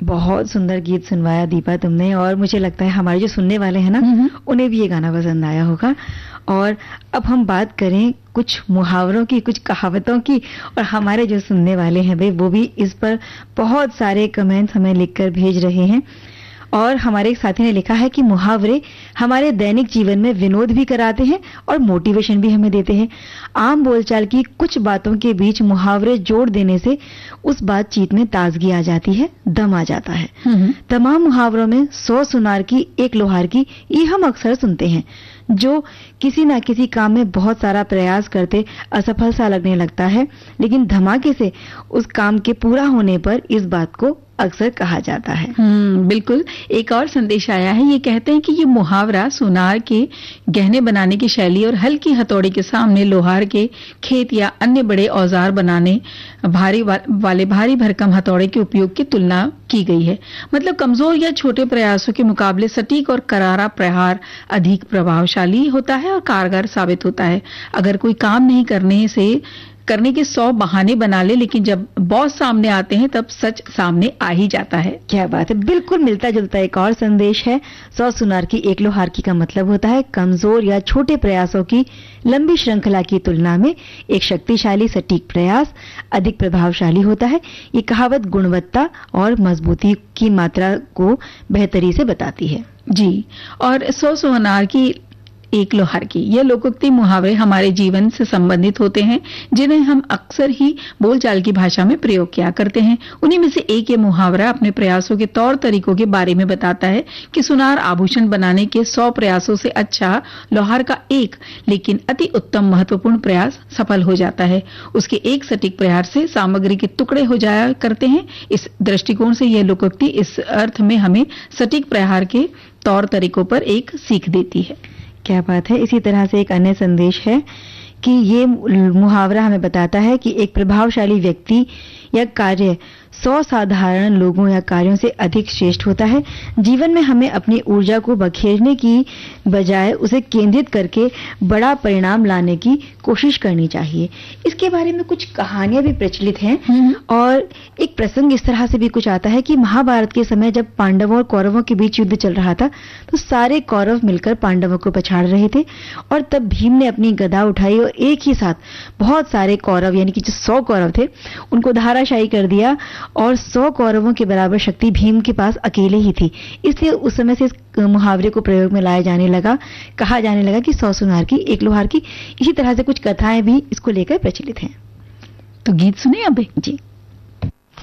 बहुत सुंदर गीत सुनवाया दीपा तुमने, और मुझे लगता है हमारे जो सुनने वाले हैं ना, उन्हें भी ये गाना पसंद आया होगा। और अब हम बात करें कुछ मुहावरों की, कुछ कहावतों की, और हमारे जो सुनने वाले हैं भाई वो भी इस पर बहुत सारे कमेंट्स हमें लिखकर भेज रहे हैं। और हमारे एक साथी ने लिखा है कि मुहावरे हमारे दैनिक जीवन में विनोद भी कराते हैं और मोटिवेशन भी हमें देते हैं। आम बोलचाल की कुछ बातों के बीच मुहावरे जोड़ देने से उस बातचीत में ताजगी आ जाती है, दम आ जाता है। तमाम मुहावरों में 100 सुनार की एक लोहार की, ये हम अक्सर सुनते हैं। जो किसी ना किसी काम में बहुत सारा प्रयास करते असफल सा लगने लगता है, लेकिन धमाके से उस काम के पूरा होने पर इस बात को अक्सर कहा जाता है। बिल्कुल। एक और संदेश आया है, ये कहते हैं कि ये मुहावरा सुनार के गहने बनाने की शैली और हल्की हथौड़ी के सामने लोहार के खेत या अन्य बड़े औजार बनाने वाले भारी भरकम हथौड़े के उपयोग की तुलना की गई है। मतलब कमजोर या छोटे प्रयासों के मुकाबले सटीक और करारा प्रहार अधिक प्रभावशाली होता है और कारगर साबित होता है। अगर कोई काम नहीं करने के 100 बहाने बना ले, लेकिन जब बॉस सामने आते हैं तब सच सामने आ ही जाता है। क्या बात है, बिल्कुल मिलता जुलता एक और संदेश है। 100 सुनार की एक लोहार की का मतलब होता है कमजोर या छोटे प्रयासों की लंबी श्रृंखला की तुलना में एक शक्तिशाली सटीक प्रयास अधिक प्रभावशाली होता है। ये कहावत गुणवत्ता और मजबूती की मात्रा को बेहतरी से बताती है। जी, और 100 सुनार की एक लोहार की, यह लोकोक्ति मुहावरे हमारे जीवन से संबंधित होते हैं, जिन्हें हम अक्सर ही बोलचाल की भाषा में प्रयोग किया करते हैं। उन्हीं में से एक ये मुहावरा अपने प्रयासों के तौर तरीकों के बारे में बताता है कि सुनार आभूषण बनाने के 100 प्रयासों से अच्छा लोहार का एक लेकिन अति उत्तम महत्वपूर्ण प्रयास सफल हो जाता है। उसके एक सटीक प्रहार से सामग्री के टुकड़े हो जाया करते हैं। इस दृष्टिकोण से यह लोकोक्ति इस अर्थ में हमें सटीक प्रहार के तौर तरीकों पर एक सीख देती है। क्या बात है। इसी तरह से एक अन्य संदेश है कि ये मुहावरा हमें बताता है कि एक प्रभावशाली व्यक्ति या कार्य 100 साधारण लोगों या कार्यों से अधिक श्रेष्ठ होता है। जीवन में हमें अपनी ऊर्जा को बखेरने की बजाय उसे केंद्रित करके बड़ा परिणाम लाने की कोशिश करनी चाहिए। इसके बारे में कुछ कहानियां भी प्रचलित हैं और एक प्रसंग इस तरह से भी कुछ आता है कि महाभारत के समय जब पांडवों और कौरवों के बीच युद्ध चल रहा था तो सारे कौरव मिलकर पांडवों को पछाड़ रहे थे और तब भीम ने अपनी गदा उठाई और एक ही साथ बहुत सारे कौरव यानी कि जो 100 कौरव थे उनको धाराशायी कर दिया और 100 कौरवों के बराबर शक्ति भीम के पास अकेले ही थी। इसलिए उस समय से इस मुहावरे को प्रयोग में लाया जाने लगा, कहा जाने लगा कि 100 सुनार की एक लोहार की। इसी तरह से कुछ कथाएं भी इसको लेकर प्रचलित हैं। तो गीत सुने अभी जी।